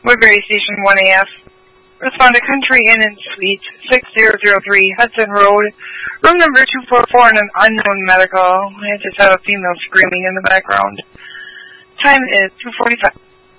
Woodbury Station 1AF. Respond to Country Inn and Suite 6003 Hudson Road, room number 244 in an unknown medical. I just have a female screaming in the background. Time is 2:45.